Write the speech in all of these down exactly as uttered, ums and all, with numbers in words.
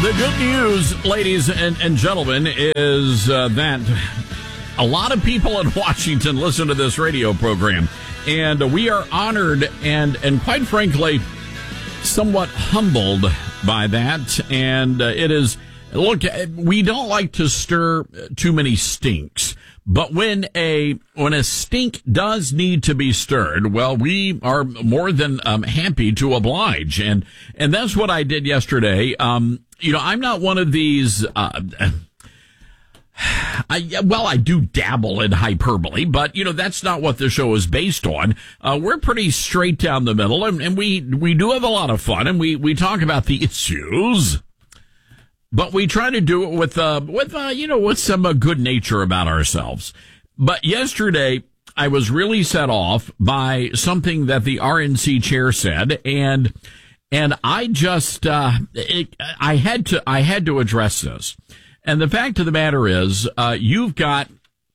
The good news, ladies and, and gentlemen, is uh, that a lot of people in Washington listen to this radio program, and we are honored and, and quite frankly, somewhat humbled by that. And uh, it is, look, we don't like to stir too many stinks. But when a when a stink does need to be stirred, well, we are more than um, happy to oblige, and and that's what I did yesterday. Um, you know, I'm not one of these. Uh, I well, I do dabble in hyperbole, but you know that's not what the show is based on. Uh, we're pretty straight down the middle, and, and we we do have a lot of fun, and we we talk about the issues. But we try to do it with, uh, with, uh, you know, with some uh, good nature about ourselves. But yesterday, I was really set off by something that the R N C chair said, and, and I just, uh, it, I had to, I had to address this. And the fact of the matter is, uh, you've got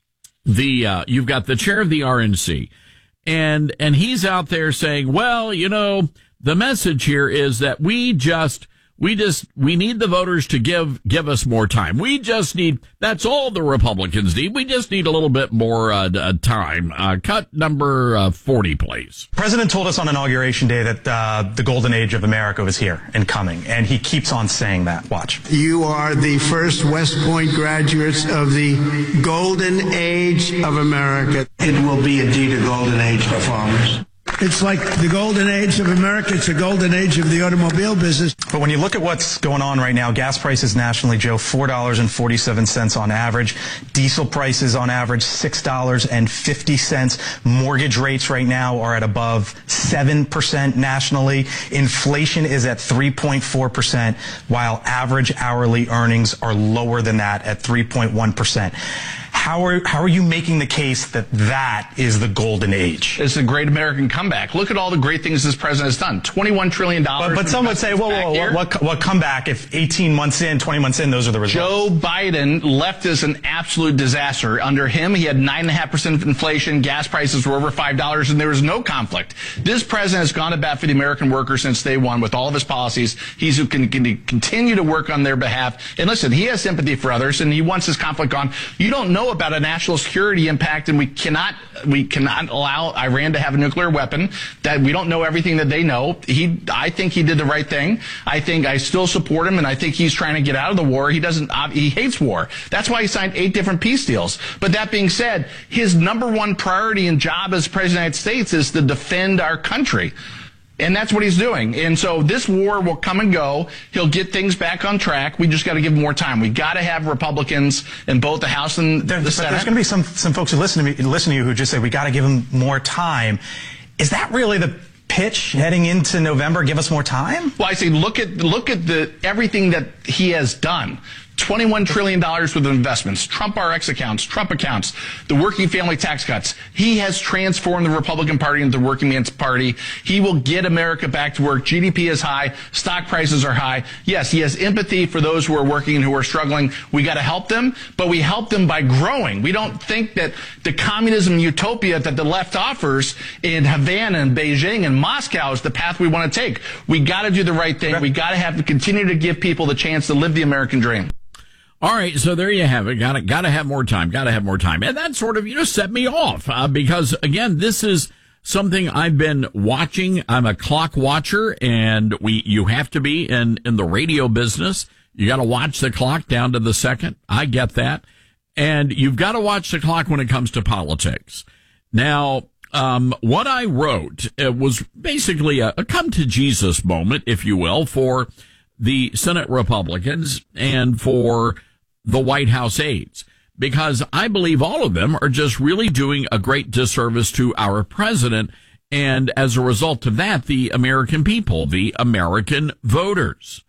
the, uh, you've got the chair of the R N C, and, and he's out there saying, well, you know, the message here is that we just, We just, we need the voters to give, give us more time. We just need, that's all the Republicans need. We just need a little bit more uh, uh, time. Uh, cut number uh, forty, please. The president told us on Inauguration Day that uh, the golden age of America was here and coming, and he keeps on saying that. Watch. You are the first West Point graduates of the golden age of America. It will be indeed a golden age for farmers. It's like the golden age of America. It's the golden age of the automobile business. But when you look at what's going on right now, gas prices nationally, Joe, four dollars and forty-seven cents on average. Diesel prices on average, six dollars and fifty cents. Mortgage rates right now are at above seven percent nationally. Inflation is at three point four percent, while average hourly earnings are lower than that at three point one percent. How are, how are you making the case that that is the golden age? It's a great American comeback. Look at all the great things this president has done. twenty-one trillion dollars. But, but some would say, whoa, whoa, whoa, what, what comeback if eighteen months in, twenty months in, those are the results? Joe Biden left us an absolute disaster. Under him, he had nine point five percent inflation, gas prices were over five dollars, and there was no conflict. This president has gone to bat for the American worker since day one with all of his policies. He's who can, can continue to work on their behalf. And listen, he has sympathy for others, and he wants his conflict gone. You don't know about a national security impact, and we cannot we cannot allow Iran to have a nuclear weapon. That we don't know everything that they know. He, I think he did the right thing. I think I still support him, and I think he's trying to get out of the war. He doesn't. He hates war. That's why he signed eight different peace deals. But that being said, his number one priority and job as president of the United States is to defend our country. And that's what he's doing. And so this war will come and go. He'll get things back on track. We just got to give him more time. We got to have Republicans in both the House and there, the Senate. There's going to be some some folks who listen to me, listen to you, who just say we got to give him more time. Is that really the pitch heading into November? Give us more time? Well, I say look at look at the everything that he has done. twenty-one trillion dollars worth of investments, Trump R X accounts, Trump accounts, the working family tax cuts. He has transformed the Republican Party into the working man's party. He will get America back to work. G D P is high. Stock prices are high. Yes, he has empathy for those who are working and who are struggling. We got to help them, but we help them by growing. We don't think that the communism utopia that the left offers in Havana and Beijing and Moscow is the path we want to take. We got to do the right thing. We got to have to continue to give people the chance to live the American dream. All right, so there you have it. Got to, got to have more time. Got to have more time, and that sort of you know set me off uh, because again, this is something I've been watching. I'm a clock watcher, and we you have to be in in the radio business. You got to watch the clock down to the second. I get that, and you've got to watch the clock when it comes to politics. Now, um, what I wrote it was basically a, a come to Jesus moment, if you will, for the Senate Republicans and for the White House aides, because I believe all of them are just really doing a great disservice to our president. And as a result of that, the American people, the American voters.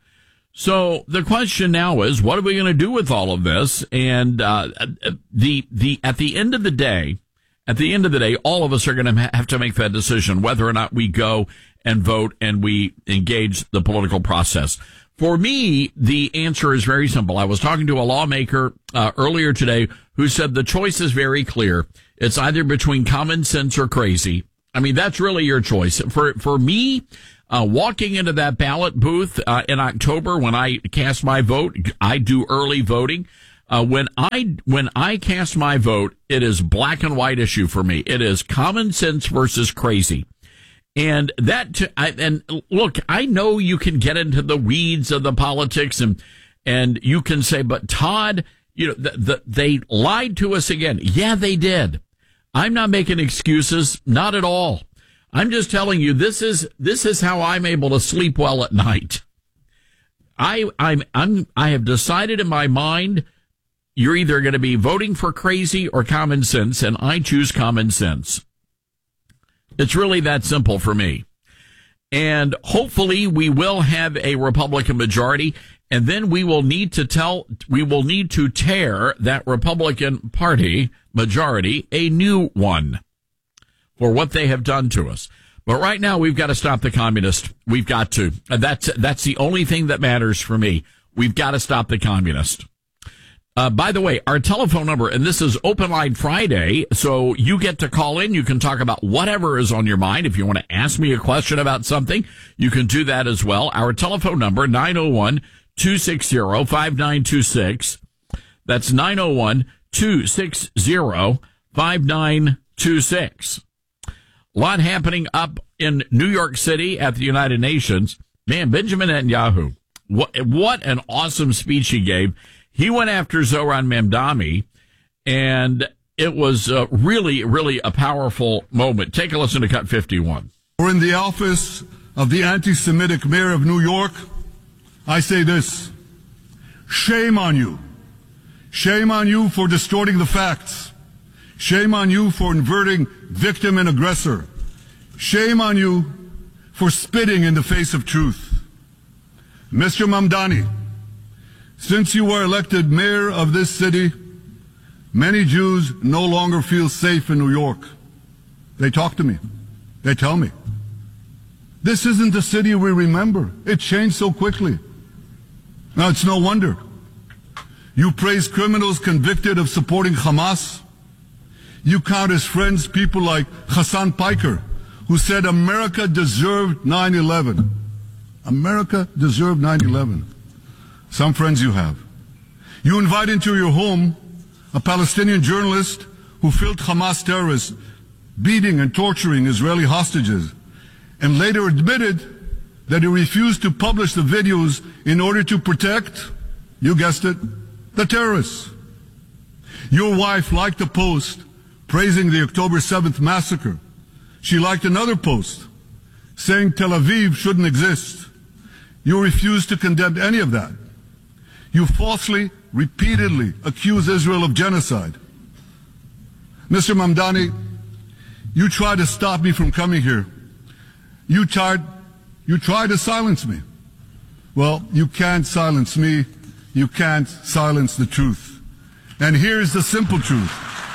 So the question now is, what are we going to do with all of this? And, uh, the, the, at the end of the day, at the end of the day, all of us are going to have to make that decision, whether or not we go and vote and we engage the political process. For me, the answer is very simple. I was talking to a lawmaker uh, earlier today who said the choice is very clear. It's either between common sense or crazy. I mean, that's really your choice. For for me, Uh, walking into that ballot booth uh, in October when I cast my vote, I do early voting. Uh, when I when I cast my vote, it is black and white issue for me. It is common sense versus crazy. And that, t- I, and look, I know you can get into the weeds of the politics and, and you can say, but Todd, you know, the, the, they lied to us again. Yeah, they did. I'm not making excuses. Not at all. I'm just telling you, this is, this is how I'm able to sleep well at night. I, I'm, I'm, I have decided in my mind, you're either going to be voting for crazy or common sense, and I choose common sense. It's really that simple for me. And hopefully we will have a Republican majority, and then we will need to tell, we will need to tear that Republican Party majority a new one for what they have done to us. But right now we've got to stop the communists. We've got to. That's, that's the only thing that matters for me. We've got to stop the communists. Uh, by the way, our telephone number, and this is Open Line Friday, so you get to call in. You can talk about whatever is on your mind. If you want to ask me a question about something, you can do that as well. Our telephone number, nine oh one, two six zero, five nine two six. That's nine oh one, two six zero, five nine two six. A lot happening up in New York City at the United Nations. Man, Benjamin Netanyahu, what, what an awesome speech he gave. He went after Zohran Mamdani, and it was uh, really, really a powerful moment. Take a listen to Cut fifty-one. Or in the office of the anti-Semitic mayor of New York, I say this: shame on you. Shame on you for distorting the facts. Shame on you for inverting victim and aggressor. Shame on you for spitting in the face of truth. Mister Mamdani, since you were elected mayor of this city, many Jews no longer feel safe in New York. They talk to me. They tell me. This isn't the city we remember. It changed so quickly. Now, it's no wonder. You praise criminals convicted of supporting Hamas. You count as friends people like Hassan Piker, who said America deserved nine eleven. America deserved nine eleven. Some friends you have. You invite into your home a Palestinian journalist who filmed Hamas terrorists beating and torturing Israeli hostages, and later admitted that he refused to publish the videos in order to protect, you guessed it, the terrorists. Your wife liked a post praising the October seventh massacre. She liked another post saying Tel Aviv shouldn't exist. You refused to condemn any of that. You falsely, repeatedly accuse Israel of genocide. Mister Mamdani, you tried to stop me from coming here. You tried, you tried to silence me. Well, you can't silence me. You can't silence the truth. And here's the simple truth.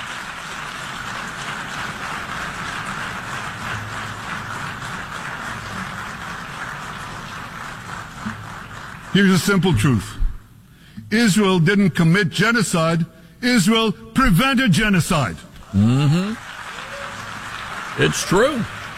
Here's the simple truth. Israel didn't commit genocide. Israel prevented genocide. Mm-hmm. It's true.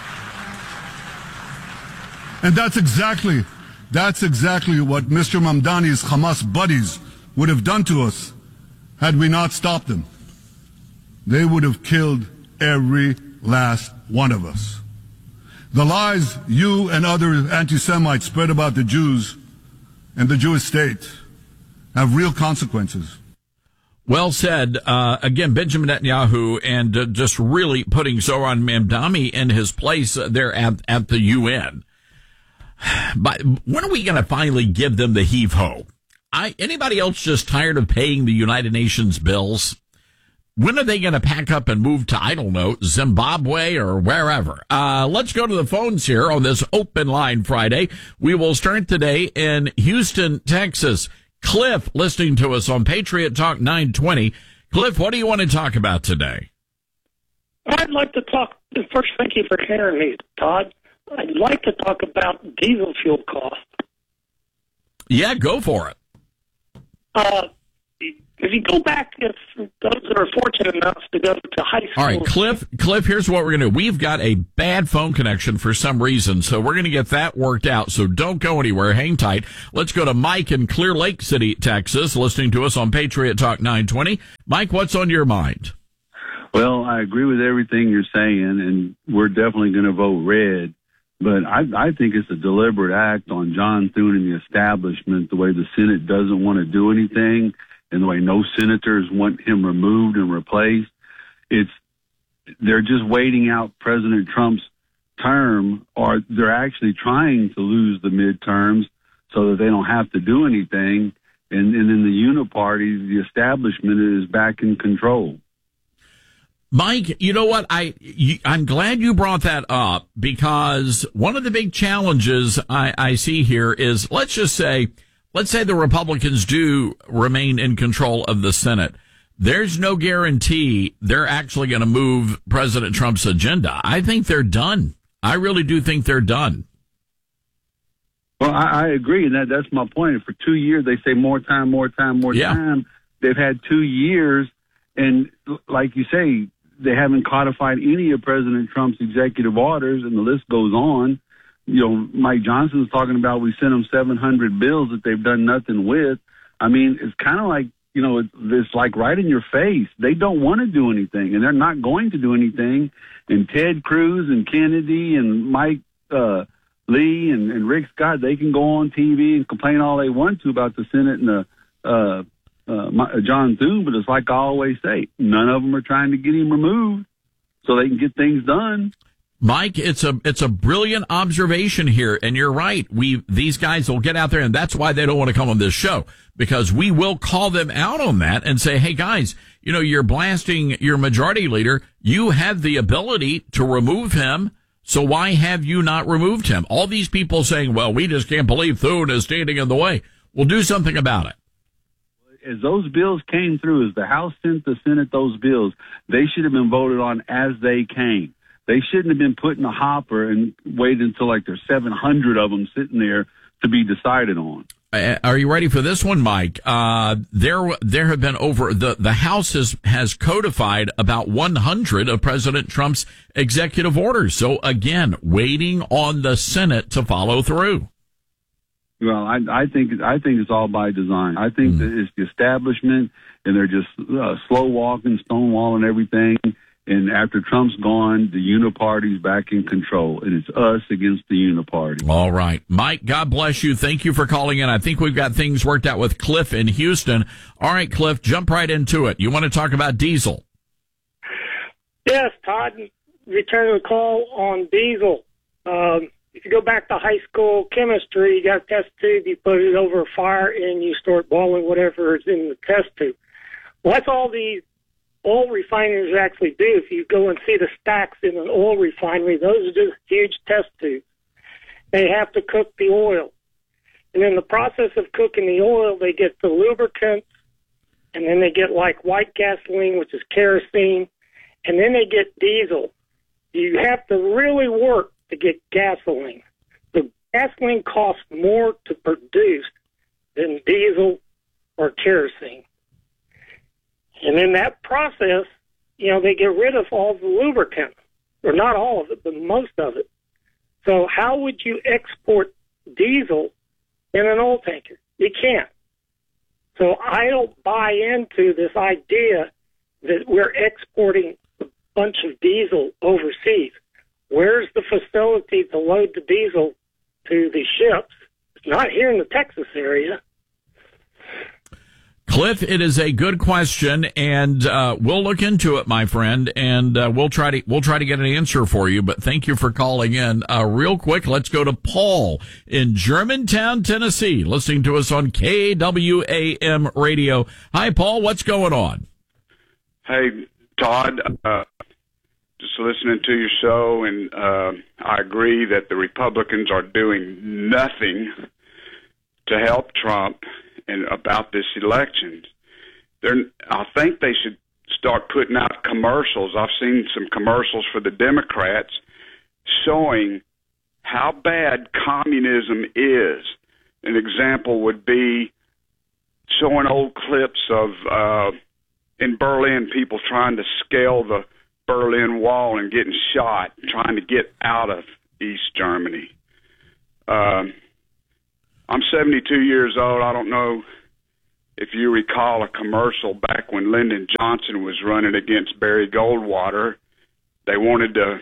And that's exactly, that's exactly what Mister Mamdani's Hamas buddies would have done to us had we not stopped them. They would have killed every last one of us. The lies you and other anti-Semites spread about the Jews and the Jewish state have real consequences. Well said. Uh, again, Benjamin Netanyahu, and uh, just really putting Zohran Mamdani in his place uh, there at, at the U N. But when are we going to finally give them the heave-ho? I, anybody else just tired of paying the United Nations bills? When are they going to pack up and move to, I don't know, Zimbabwe or wherever? Uh, let's go to the phones here on this Open Line Friday. We will start today in Houston, Texas. Cliff, listening to us on Patriot Talk nine twenty. Cliff, what do you want to talk about today? I'd like to talk, first, thank you for hearing me, Todd. I'd like to talk about diesel fuel costs. Yeah, go for it. Uh, if you go back, if those that are fortunate enough to go to high school. All right, Cliff, Cliff, here's what we're going to do. We've got a bad phone connection for some reason, so we're going to get that worked out. So don't go anywhere. Hang tight. Let's go to Mike in Clear Lake City, Texas, listening to us on Patriot Talk nine twenty. Mike, what's on your mind? Well, I agree with everything you're saying, and we're definitely going to vote red. But I, I think it's a deliberate act on John Thune and the establishment, the way the Senate doesn't want to do anything and the way no senators want him removed and replaced. It's, they're just waiting out President Trump's term, or they're actually trying to lose the midterms so that they don't have to do anything. And, and in the uniparty, the establishment is back in control. Mike, you know what? I, you, I'm glad you brought that up, because one of the big challenges I, I see here is, let's just say, let's say the Republicans do remain in control of the Senate. There's no guarantee they're actually going to move President Trump's agenda. I think they're done. I really do think they're done. Well, I, I agree, and that, that's my point. For two years, they say more time, more time, more yeah. time. They've had two years, and like you say, they haven't codified any of President Trump's executive orders, and the list goes on. You know, Mike Johnson's talking about we sent them seven hundred bills that they've done nothing with. I mean, it's kind of like, you know, it's, it's like right in your face. They don't want to do anything, and they're not going to do anything. And Ted Cruz and Kennedy and Mike uh, Lee and, and Rick Scott, they can go on T V and complain all they want to about the Senate and the uh Uh, my, John Thune, but it's like I always say, none of them are trying to get him removed so they can get things done. Mike, it's a it's a brilliant observation here, and you're right. We these guys will get out there, and that's why they don't want to come on this show, because we will call them out on that and say, "Hey, guys, you know, you're blasting your majority leader. You have the ability to remove him, so why have you not removed him?" All these people saying, "Well, we just can't believe Thune is standing in the way." We'll do something about it. As those bills came through, as the House sent the Senate those bills, they should have been voted on as they came. They shouldn't have been put in a hopper and waited until like there's seven hundred of them sitting there to be decided on. Uh, are you ready for this one, Mike? Uh, there, there have been over the, the House has, has codified about one hundred of President Trump's executive orders. So again, waiting on the Senate to follow through. Well, I, I think I think it's all by design. I think mm. that it's the establishment, and they're just uh, slow walking, stonewalling everything. And after Trump's gone, the uniparty's back in control, and it's us against the uniparty. All right, Mike. God bless you. Thank you for calling in. I think we've got things worked out with Cliff in Houston. All right, Cliff, jump right into it. You want to talk about diesel? Yes, Todd. Return the call on diesel. Um, If you go back to high school chemistry, you got a test tube, you put it over a fire, and you start boiling whatever is in the test tube. Well, that's all these oil refineries actually do. If you go and see the stacks in an oil refinery, those are just huge test tubes. They have to cook the oil. And in the process of cooking the oil, they get the lubricants, and then they get like white gasoline, which is kerosene, and then they get diesel. You have to really work to get gasoline. The gasoline costs more to produce than diesel or kerosene. And in that process, you know, they get rid of all the lubricant, or not all of it, but most of it. So how would you export diesel in an oil tanker? You can't. So I don't buy into this idea that we're exporting a bunch of diesel overseas. Where's the facility to load the diesel to the ships? It's not here in the Texas area. Cliff, it is a good question, and uh, we'll look into it, my friend, and uh, we'll try to we'll try to get an answer for you. But thank you for calling in. Uh, real quick, let's go to Paul in Germantown, Tennessee, listening to us on K W A M radio. Hi, Paul. What's going on? Hey, Todd. Uh, just listening to your show, and uh, I agree that the Republicans are doing nothing to help Trump and about this election. They're, I think they should start putting out commercials. I've seen some commercials for the Democrats showing how bad communism is. An example would be showing old clips of uh, in Berlin, people trying to scale the Berlin Wall and getting shot, trying to get out of East Germany. Um, I'm seventy-two years old. I don't know if you recall a commercial back when Lyndon Johnson was running against Barry Goldwater. They wanted to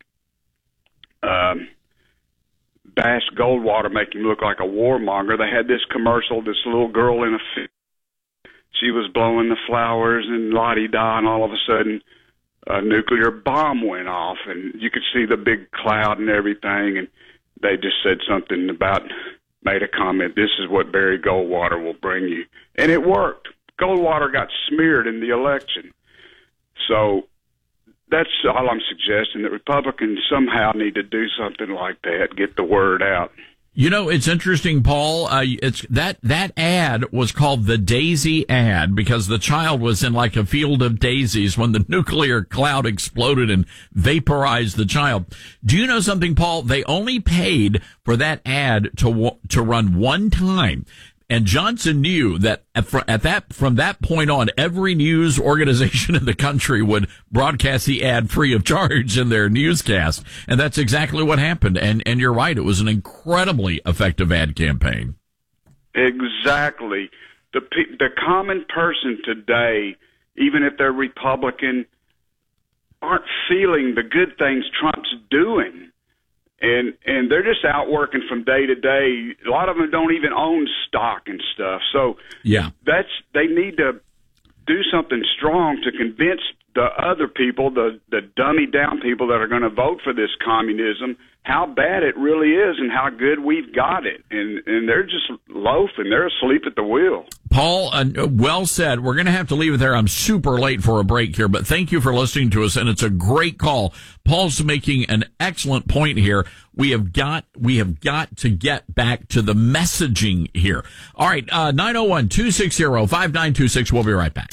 um, bash Goldwater, make him look like a warmonger. They had this commercial, this little girl in a field. She was blowing the flowers and la-di-da, and all of a sudden a nuclear bomb went off, and you could see the big cloud and everything, and they just said something about, made a comment, this is what Barry Goldwater will bring you. And it worked. Goldwater got smeared in the election. So that's all I'm suggesting, that Republicans somehow need to do something like that, get the word out. You know, it's interesting, Paul. Uh, it's that that ad was called the Daisy ad because the child was in like a field of daisies when the nuclear cloud exploded and vaporized the child. Do you know something, Paul? They only paid for that ad to to run one time. And Johnson knew that at that, from that point on, every news organization in the country would broadcast the ad free of charge in their newscast. And that's exactly what happened. And, and you're right. It was an incredibly effective ad campaign. Exactly. The, the common person today, even if they're Republican, aren't feeling the good things Trump's doing. And and they're just out working from day to day. A lot of them don't even own stock and stuff. So yeah, that's they need to do something strong to convince the other people, the the dummy down people that are going to vote for this communism, how bad it really is and how good we've got it. And and they're just loafing. They're asleep at the wheel. Paul, uh, well said. We're going to have to leave it there. I'm super late for a break here, but thank you for listening to us, and it's a great call. Paul's making an excellent point here. We have got we have got to get back to the messaging here. All right, uh, nine oh one, two six zero, five nine two six. We'll be right back.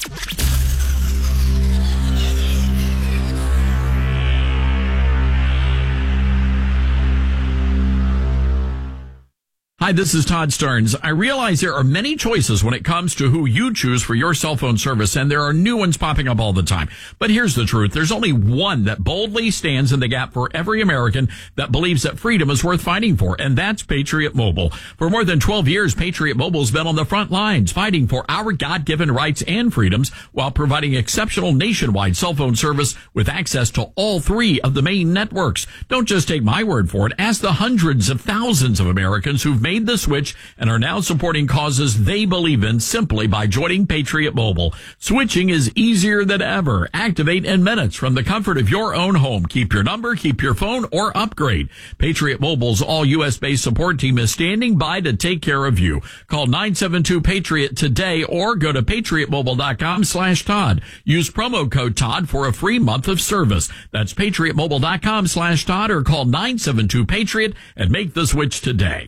Hi, this is Todd Starnes. I realize there are many choices when it comes to who you choose for your cell phone service, and there are new ones popping up all the time. But here's the truth. There's only one that boldly stands in the gap for every American that believes that freedom is worth fighting for, and that's Patriot Mobile. For more than twelve years, Patriot Mobile's been on the front lines fighting for our God-given rights and freedoms while providing exceptional nationwide cell phone service with access to all three of the main networks. Don't just take my word for it. Ask the hundreds of thousands of Americans who've made the switch and are now supporting causes they believe in simply by joining Patriot Mobile. Switching is easier than ever. Activate in minutes from the comfort of your own home. Keep your number, keep your phone, or upgrade. Patriot Mobile's all U S based support team is standing by to take care of you. Call nine seven two Patriot today or go to patriot mobile dot com slash Todd. Use promo code Todd for a free month of service. That's patriot mobile dot com slash Todd or call nine seven two Patriot and make the switch today.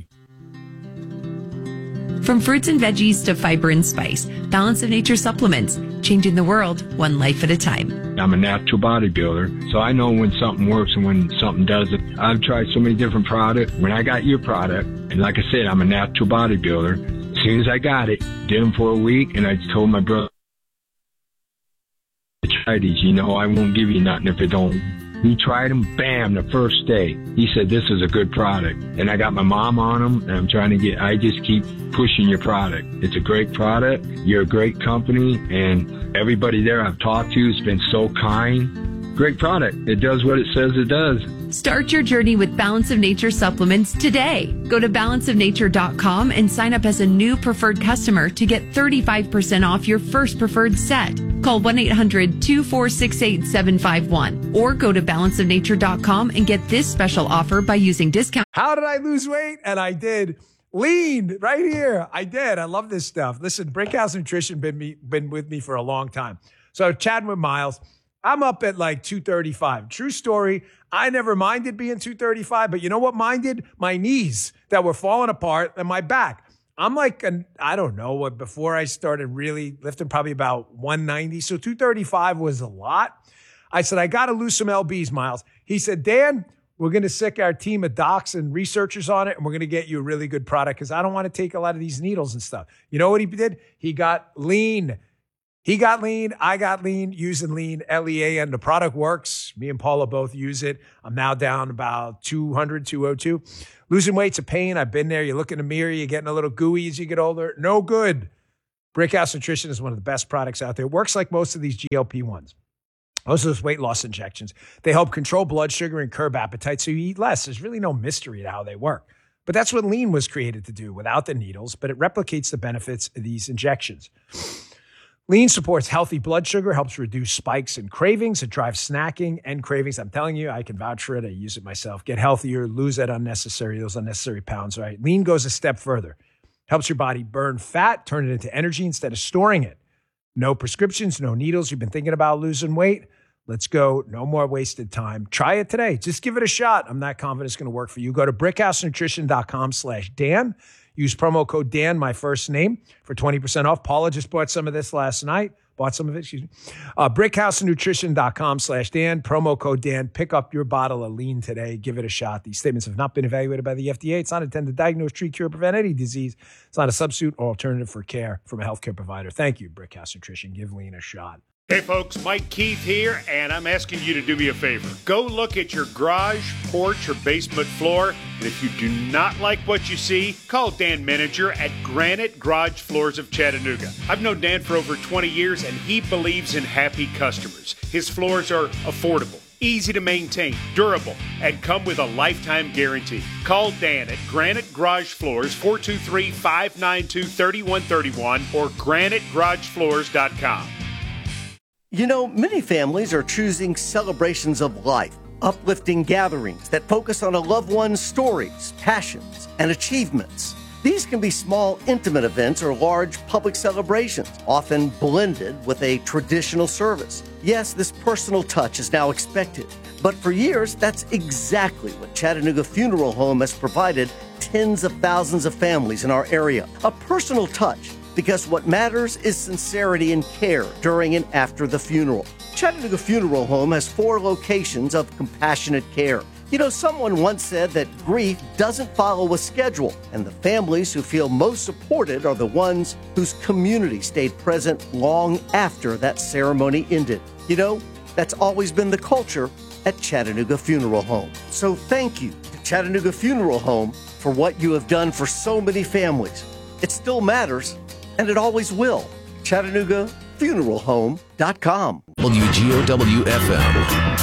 From fruits and veggies to fiber and spice, Balance of Nature supplements, changing the world one life at a time. I'm a natural bodybuilder, so I know when something works and when something doesn't. I've tried so many different products. When I got your product, and like I said, I'm a natural bodybuilder, as soon as I got it, did them for a week, and I told my brother, try these, you know, I won't give you nothing if it don't. He tried them, bam, the first day. He said, this is a good product. And I got my mom on them, and I'm trying to get, I just keep pushing your product. It's a great product. You're a great company, and everybody there I've talked to has been so kind. Great product. It does what it says it does. Start your journey with Balance of Nature supplements today. Go to balance of nature dot com and sign up as a new preferred customer to get thirty-five percent off your first preferred set. Call one eight hundred two four six eight seven five one or go to balance of nature dot com and get this special offer by using discount. How did I lose weight? And I did. Lean right here. I did. I love this stuff. Listen, Brickhouse Nutrition been me been with me for a long time. So chatting with Miles, I'm up at like two thirty-five. True story. I never minded being two thirty-five, but you know what minded? My knees that were falling apart and my back. I'm like, an, I don't know what, before I started really lifting, probably about one ninety. So two thirty-five was a lot. I said, I got to lose some L Bs, Miles. He said, Dan, We're going to sick our team of docs and researchers on it, and we're going to get you a really good product because I don't want to take a lot of these needles and stuff. You know what he did? He got lean. He got lean. I got lean using lean, L E A N. The product works. Me and Paula both use it. I'm now down about two hundred, two oh two. Losing weight's a pain. I've been there. You look in the mirror, you're getting a little gooey as you get older. No good. Brickhouse Nutrition is one of the best products out there. It works like most of these G L P ones. Most of those weight loss injections. They help control blood sugar and curb appetite so you eat less. There's really no mystery to how they work. But that's what lean was created to do without the needles, but it replicates the benefits of these injections. Lean supports healthy blood sugar, helps reduce spikes and cravings. It drives snacking and cravings. I'm telling you, I can vouch for it. I use it myself. Get healthier, lose that unnecessary, those unnecessary pounds, right? Lean goes a step further. Helps your body burn fat, turn it into energy instead of storing it. No prescriptions, no needles. You've been thinking about losing weight? Let's go. No more wasted time. Try it today. Just give it a shot. I'm not confident it's going to work for you. Go to brickhousenutrition.com slash Dan. Use promo code Dan, my first name, for twenty percent off. Paula just bought some of this last night. Bought some of it, excuse me. Uh, brickhousenutrition.com slash Dan. Promo code Dan. Pick up your bottle of lean today. Give it a shot. These statements have not been evaluated by the F D A. It's not intended to diagnose, treat, cure, prevent any disease. It's not a substitute or alternative for care from a healthcare provider. Thank you, Brickhouse Nutrition. Give lean a shot. Hey folks, Mike Keith here, and I'm asking you to do me a favor. Go look at your garage, porch, or basement floor, and if you do not like what you see, call Dan Manager at Granite Garage Floors of Chattanooga. I've known Dan for over twenty years, and he believes in happy customers. His floors are affordable, easy to maintain, durable, and come with a lifetime guarantee. Call Dan at Granite Garage Floors, four two three, five nine two, three one three one, or granite garage floors dot com. You know, many families are choosing celebrations of life, uplifting gatherings that focus on a loved one's stories, passions, and achievements. These can be small, intimate events or large public celebrations, often blended with a traditional service. Yes, this personal touch is now expected, but for years, that's exactly what Chattanooga Funeral Home has provided tens of thousands of families in our area. A personal touch, because what matters is sincerity and care during and after the funeral. Chattanooga Funeral Home has four locations of compassionate care. You know, someone once said that grief doesn't follow a schedule, and the families who feel most supported are the ones whose community stayed present long after that ceremony ended. You know, that's always been the culture at Chattanooga Funeral Home. So thank you to Chattanooga Funeral Home for what you have done for so many families. It still matters, and it always will. Chattanooga Funeral Home dot com. W G O W F M.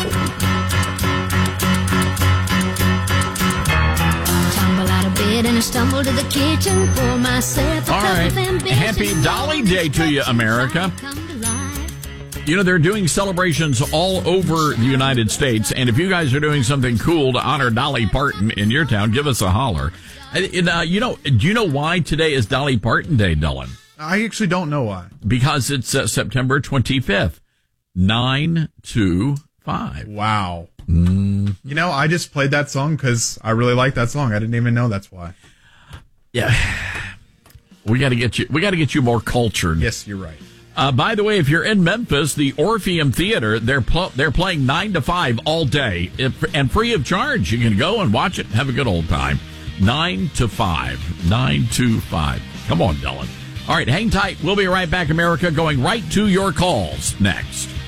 And I stumbled to the kitchen for myself a All cup right. of ambition. Happy Dolly Day to you, America. You know, they're doing celebrations all over the United States, and if you guys are doing something cool to honor Dolly Parton in your town, give us a holler. And, uh, you know, do you know why today is Dolly Parton Day, Dylan? I actually don't know why. Because it's uh, September twenty-fifth, nine two five. Wow. Mm. You know, I just played that song because I really like that song. I didn't even know that's why. Yeah, we got to get you. We got to get you more cultured. Yes, you're right. Uh, by the way, if you're in Memphis, the Orpheum Theater, they're pl- they're playing nine to five all day, if, and free of charge. You can go and watch it, and have a good old time. Nine to five, nine to five. Come on, Dylan. All right, hang tight. We'll be right back, America. Going right to your calls next.